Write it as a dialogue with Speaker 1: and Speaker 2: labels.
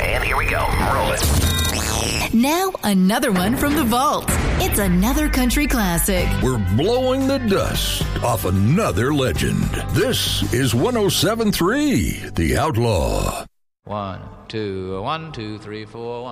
Speaker 1: And here we go. Roll it.
Speaker 2: Now, another one from the vault. It's another country classic.
Speaker 3: We're blowing the dust off another legend. This is 107.3 The Outlaw.
Speaker 4: 1, 2, 1, 2, 3, 4, 1.